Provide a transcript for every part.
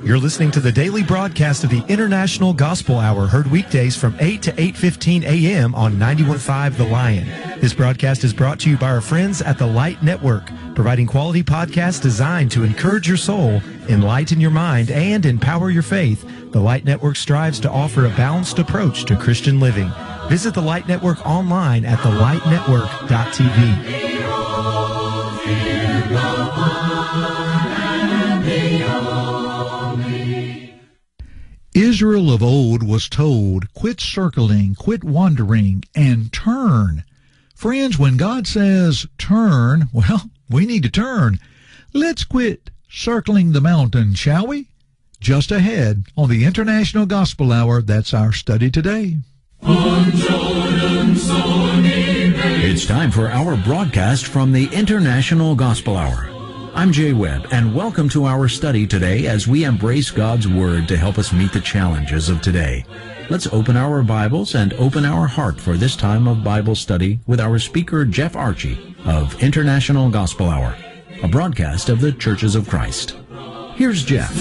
You're listening to the daily broadcast of the International Gospel Hour, heard weekdays from 8 to 8:15 a.m. on 91.5 The Lion. This broadcast is brought to you by our friends at the Light Network, providing quality podcasts designed to encourage your soul, enlighten your mind, and empower your faith. The Light Network strives to offer a balanced approach to Christian living. Visit the Light Network online at thelightnetwork.tv. Israel of old was told, quit circling, quit wandering, and turn. Friends, when God says turn, well, we need to turn. Let's quit circling the mountain, shall we? Just ahead on the International Gospel Hour, that's our study today. It's time for our broadcast from the International Gospel Hour. I'm Jay Webb, and welcome to our study today as we embrace God's Word to help us meet the challenges of today. Let's open our Bibles and open our heart for this time of Bible study with our speaker, Jeff Archie, of International Gospel Hour, a broadcast of the Churches of Christ. Here's Jeff.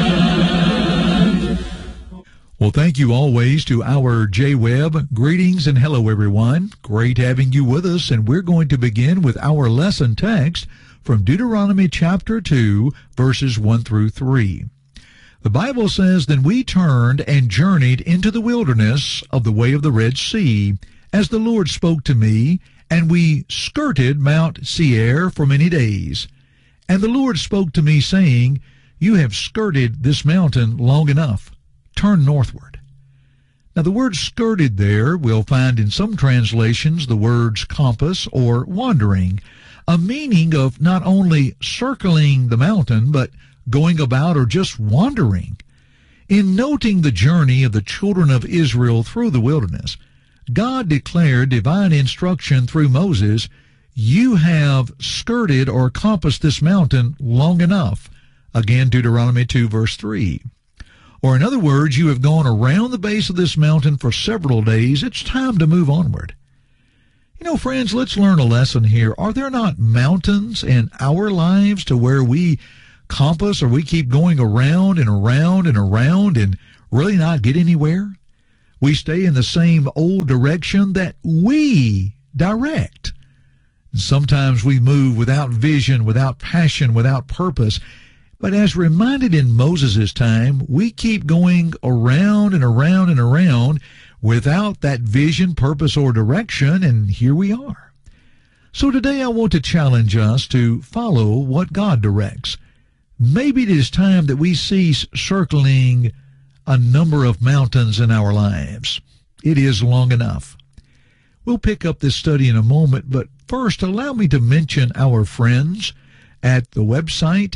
Well, thank you always to our Jay Webb. Greetings and hello, everyone. Great having you with us, and we're going to begin with our lesson text from Deuteronomy chapter 2, verses 1 through 3. The Bible says, Then we turned and journeyed into the wilderness of the way of the Red Sea, as the Lord spoke to me, and we skirted Mount Seir for many days. And the Lord spoke to me, saying, You have skirted this mountain long enough. Turn northward. Now the word skirted there, we'll find in some translations the words compass or wandering, a meaning of not only circling the mountain, but going about or just wandering. In noting the journey of the children of Israel through the wilderness, God declared divine instruction through Moses, You have skirted or compassed this mountain long enough. Again, Deuteronomy 2, verse 3. Or in other words, you have gone around the base of this mountain for several days. It's time to move onward. You know, friends, let's learn a lesson here. Are there not mountains in our lives to where we compass or we keep going around and around and around and really not get anywhere? We stay in the same old direction that we direct. Sometimes we move without vision, without passion, without purpose. But as reminded in Moses' time, we keep going around and around and around without that vision, purpose, or direction, and here we are. So today I want to challenge us to follow what God directs. Maybe it is time that we cease circling a number of mountains in our lives. It is long enough. We'll pick up this study in a moment, but first allow me to mention our friends at the website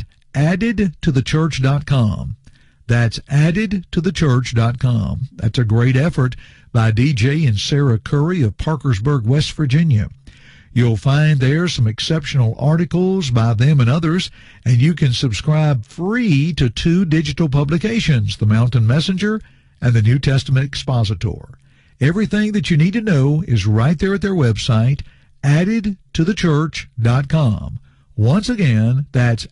addedtothechurch.com. That's addedtothechurch.com. That's a great effort by DJ and Sarah Curry of Parkersburg, West Virginia. You'll find there some exceptional articles by them and others, and you can subscribe free to 2 digital publications, The Mountain Messenger and The New Testament Expositor. Everything that you need to know is right there at their website, addedtothechurch.com. Once again, that's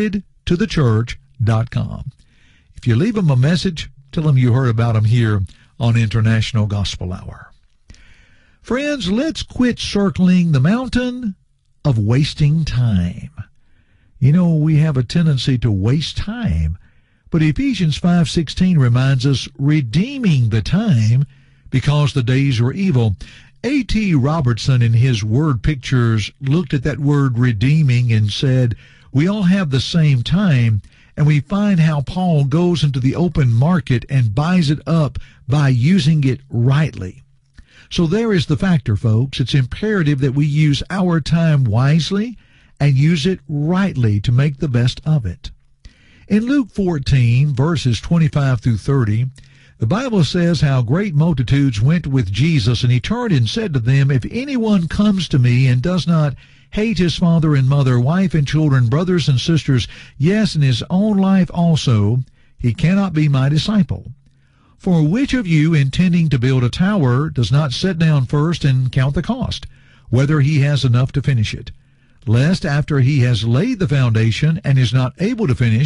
addedtothechurch.com. If you leave them a message, tell them you heard about them here on International Gospel Hour. Friends, let's quit circling the mountain of wasting time. You know, we have a tendency to waste time, but Ephesians 5:16 reminds us, redeeming the time because the days are evil. A.T. Robertson in his word pictures looked at that word redeeming and said, we all have the same time, and we find how Paul goes into the open market and buys it up by using it rightly. So there is the factor, folks. It's imperative that we use our time wisely and use it rightly to make the best of it. In Luke 14, verses 25 through 30, the Bible says how great multitudes went with Jesus, and he turned and said to them, If anyone comes to me and does not hate his father and mother, wife and children, brothers and sisters, yes, and his own life also, he cannot be my disciple. For which of you, intending to build a tower, does not sit down first and count the cost, whether he has enough to finish it? Lest after he has laid the foundation and is not able to finish,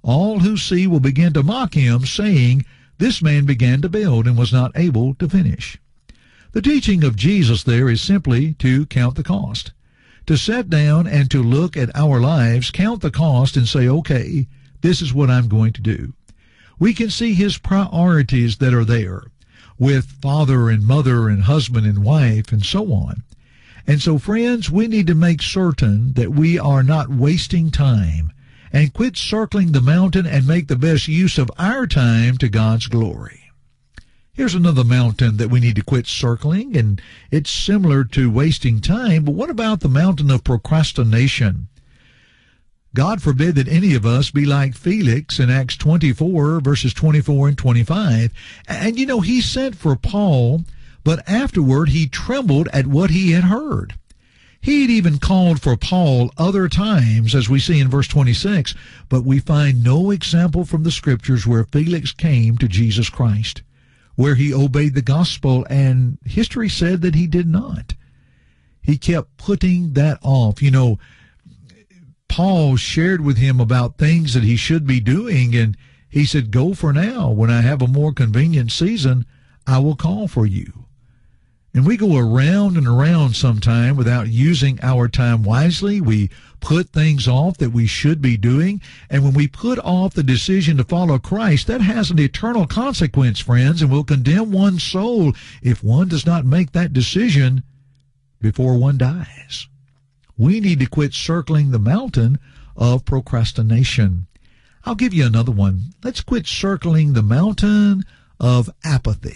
all who see will begin to mock him, saying, this man began to build and was not able to finish. The teaching of Jesus there is simply to count the cost, to sit down and to look at our lives, count the cost, and say, okay, this is what I'm going to do. We can see his priorities that are there with father and mother and husband and wife and so on. And so, friends, we need to make certain that we are not wasting time and quit circling the mountain and make the best use of our time to God's glory. Here's another mountain that we need to quit circling, and it's similar to wasting time, but what about the mountain of procrastination? God forbid that any of us be like Felix in Acts 24, verses 24 and 25. And you know, he sent for Paul, but afterward he trembled at what he had heard. He had even called for Paul other times, as we see in verse 26, but we find no example from the Scriptures where Felix came to Jesus Christ, where he obeyed the gospel, and history said that he did not. He kept putting that off. You know, Paul shared with him about things that he should be doing, and he said, go for now. When I have a more convenient season, I will call for you. And we go around and around sometime without using our time wisely. We put things off that we should be doing. And when we put off the decision to follow Christ, that has an eternal consequence, friends, and will condemn one's soul if one does not make that decision before one dies. We need to quit circling the mountain of procrastination. I'll give you another one. Let's quit circling the mountain of apathy.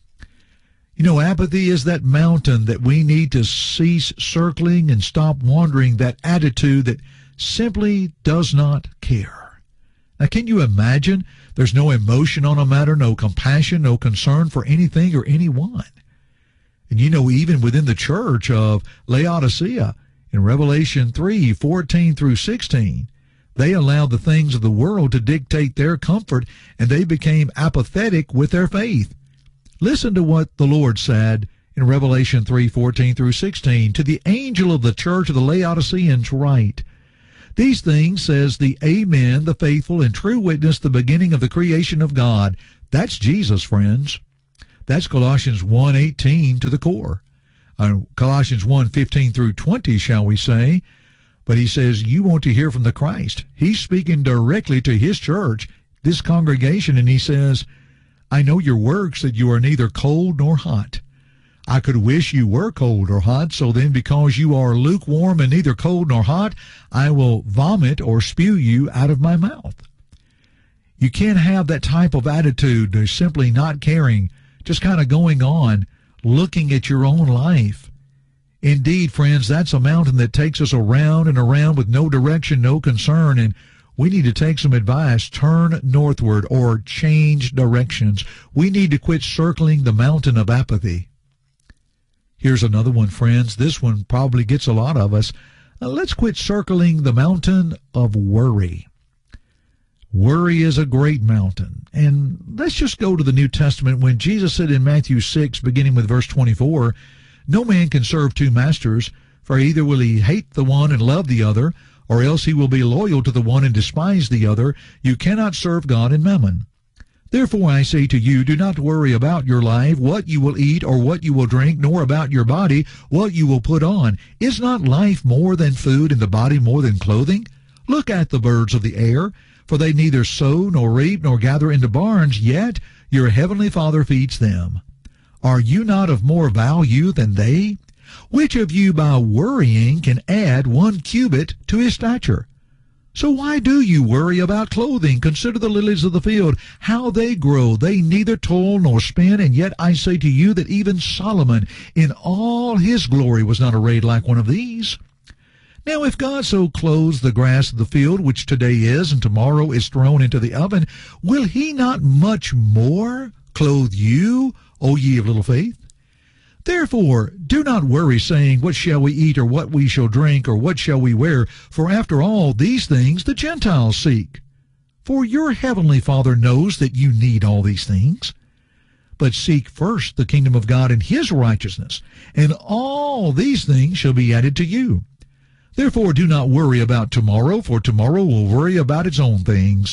You know, apathy is that mountain that we need to cease circling and stop wandering, that attitude that simply does not care. Now, can you imagine? There's no emotion on a matter, no compassion, no concern for anything or anyone. And you know, even within the church of Laodicea, in Revelation 3, 14 through 16, they allowed the things of the world to dictate their comfort, and they became apathetic with their faith. Listen to what the Lord said in Revelation 3, 14 through 16. To the angel of the church of the Laodiceans write, these things says the Amen, the faithful and true witness, the beginning of the creation of God. That's Jesus, friends. That's Colossians 1:18 to the core. Colossians 1:15 through 20, shall we say. But he says, you want to hear from the Christ. He's speaking directly to his church, this congregation, and he says, I know your works, that you are neither cold nor hot. I could wish you were cold or hot, so then because you are lukewarm and neither cold nor hot, I will vomit or spew you out of my mouth. You can't have that type of attitude of simply not caring, just kind of going on, looking at your own life. Indeed, friends, that's a mountain that takes us around and around with no direction, no concern, and we need to take some advice. Turn northward or change directions. We need to quit circling the mountain of apathy. Here's another one, friends. This one probably gets a lot of us. Let's quit circling the mountain of worry. Worry is a great mountain. And let's just go to the New Testament when Jesus said in Matthew 6, beginning with verse 24, no man can serve two masters, for either will he hate the one and love the other, or else he will be loyal to the one and despise the other. You cannot serve God and mammon. Therefore I say to you, do not worry about your life, what you will eat or what you will drink, nor about your body, what you will put on. Is not life more than food, and the body more than clothing? Look at the birds of the air, for they neither sow nor reap nor gather into barns, yet your heavenly Father feeds them. Are you not of more value than they? Which of you by worrying can add 1 cubit to his stature? So why do you worry about clothing? Consider the lilies of the field, how they grow. They neither toil nor spin, and yet I say to you that even Solomon in all his glory was not arrayed like one of these. Now if God so clothes the grass of the field, which today is and tomorrow is thrown into the oven, will he not much more clothe you, O ye of little faith? Therefore, do not worry, saying, what shall we eat, or what we shall drink, or what shall we wear? For after all these things the Gentiles seek. For your heavenly Father knows that you need all these things. But seek first the kingdom of God and his righteousness, and all these things shall be added to you. Therefore do not worry about tomorrow, for tomorrow will worry about its own things.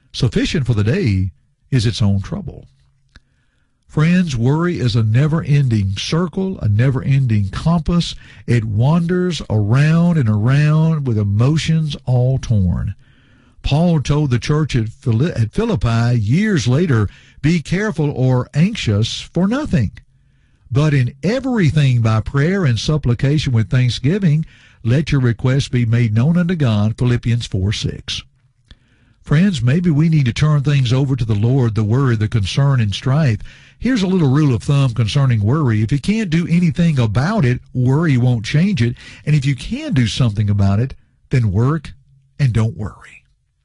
Sufficient for the day is its own trouble. Friends, worry is a never-ending circle, a never-ending compass. It wanders around and around with emotions all torn. Paul told the church at Philippi years later, be careful or anxious for nothing, but in everything by prayer and supplication with thanksgiving, let your requests be made known unto God, Philippians 4:6. Friends, maybe we need to turn things over to the Lord, the worry, the concern, and strife. Here's a little rule of thumb concerning worry. If you can't do anything about it, worry won't change it. And if you can do something about it, then work and don't worry.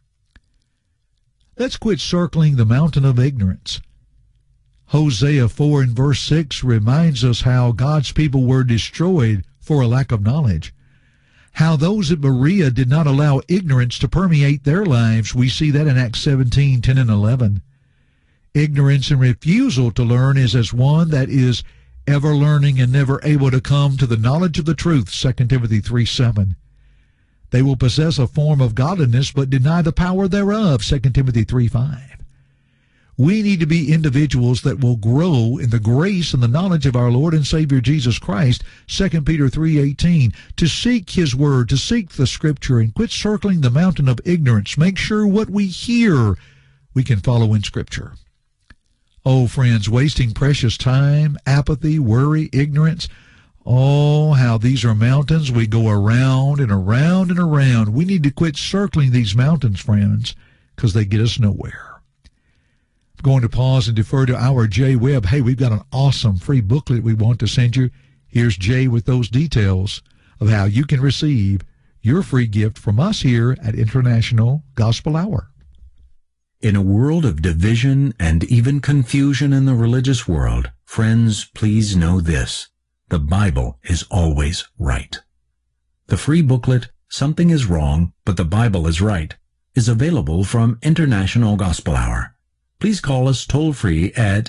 Let's quit circling the mountain of ignorance. Hosea 4 and verse 6 reminds us how God's people were destroyed for a lack of knowledge. How those at Berea did not allow ignorance to permeate their lives. We see that in Acts 17:10 and 11. Ignorance and refusal to learn is as one that is ever learning and never able to come to the knowledge of the truth, 2 Timothy 3:7. They will possess a form of godliness but deny the power thereof, 2 Timothy 3:5. We need to be individuals that will grow in the grace and the knowledge of our Lord and Savior Jesus Christ, 2 Peter 3:18, to seek His Word, to seek the Scripture, and quit circling the mountain of ignorance. Make sure what we hear we can follow in Scripture. Oh, friends, wasting precious time, apathy, worry, ignorance, oh, how these are mountains we go around and around and around. We need to quit circling these mountains, friends, because they get us nowhere. Going to pause and defer to our Jay Webb. Hey, we've got an awesome free booklet we want to send you. Here's Jay with those details of how you can receive your free gift from us here at International Gospel Hour. In a world of division and even confusion in the religious world, friends, please know this: the Bible is always right. The free booklet, Something is Wrong, but the Bible is Right, is available from International Gospel Hour. Please call us toll-free at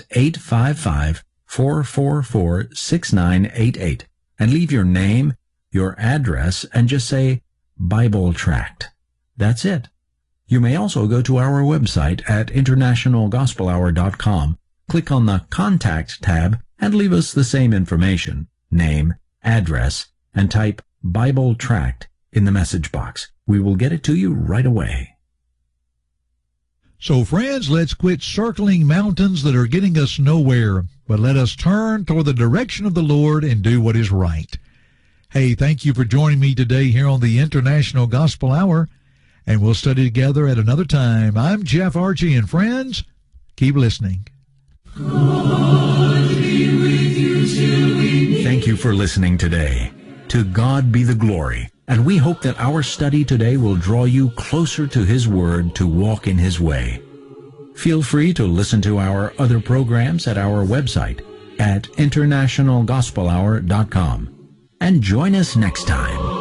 855-444-6988 and leave your name, your address, and just say Bible Tract. That's it. You may also go to our website at internationalgospelhour.com, click on the Contact tab, and leave us the same information, name, address, and type Bible Tract in the message box. We will get it to you right away. So, friends, let's quit circling mountains that are getting us nowhere, but let us turn toward the direction of the Lord and do what is right. Hey, thank you for joining me today here on the International Gospel Hour, and we'll study together at another time. I'm Jeff Archie, and friends, keep listening. Thank you for listening today. To God be the glory. And we hope that our study today will draw you closer to His Word to walk in His way. Feel free to listen to our other programs at our website at internationalgospelhour.com. And join us next time.